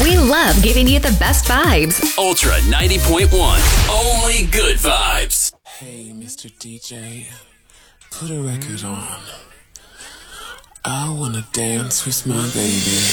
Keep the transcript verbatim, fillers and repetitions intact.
We love giving you the best vibes. Ultra ninety point one. Only good vibes. Hey, Mister D J, put a record on. I wanna dance with my baby.